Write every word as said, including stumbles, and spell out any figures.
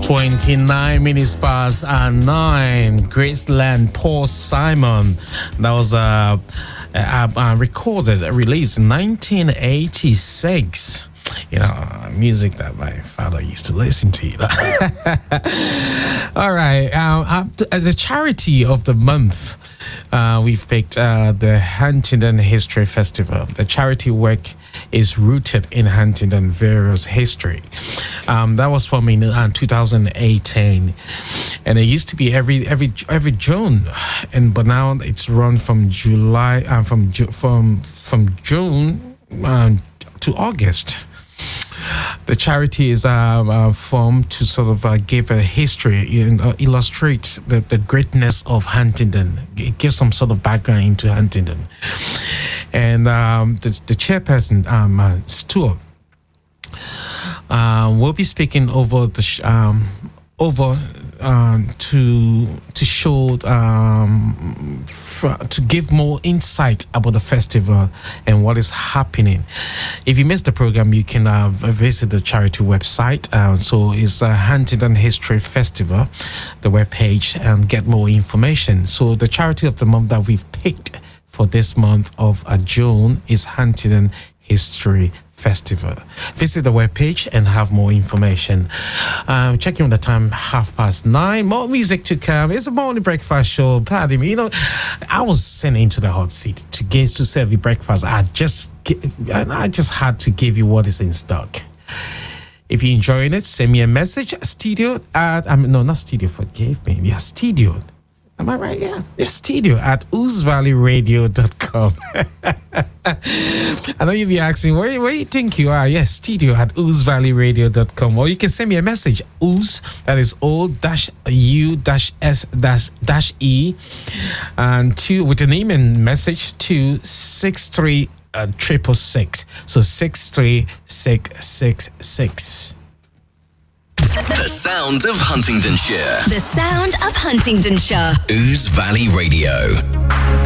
twenty-nine minutes past and nine. Graceland, Paul Simon. That was uh, uh, uh, recorded, released in nineteen eighty-six. You know, music that my father used to listen to. You know? All right. Um, the charity of the month, uh, we've picked uh, the Huntingdon History Festival. The charity work is rooted in Huntingdon various history. Um, that was from in uh, two thousand eighteen, and it used to be every every every June, and but now it's run from July uh, from from from June uh, to August. The charity is uh, uh, formed to sort of uh, give a history and uh, illustrate the, the greatness of Huntingdon. It gives some sort of background into Huntingdon. And um, the, the chairperson, um, uh, Stuart, uh, will be speaking over the sh- um, over uh, to to show um, fr- to give more insight about the festival and what is happening. If you missed the program, you can uh, visit the charity website. Uh, so it's uh, Huntingdon History Festival, the webpage, and get more information. So the charity of the month that we've picked for this month of uh, June is Huntingdon History Festival. Visit the webpage and have more information. Um, checking on the time, half past nine. More music to come. It's a morning breakfast show. Pardon me. You know, I was sent into the hot seat to get to serve you breakfast. I just, I just had to give you what is in stock. If you're enjoying it, send me a message. Studio at, I mean, no, not studio. Forgive me. Yeah, studio. Am I right? Yeah. It's studio at ooze valley radio dot com. I know you'll be asking, where, where you think you are? Yes, studio at ooze valley radio dot com. Or you can send me a message, ooze, that is O dash U dash S dash dash E, and to, with an email message to six three triple six. So six three six six six. The sound of Huntingdonshire. The sound of Huntingdonshire. Ooze Valley Radio.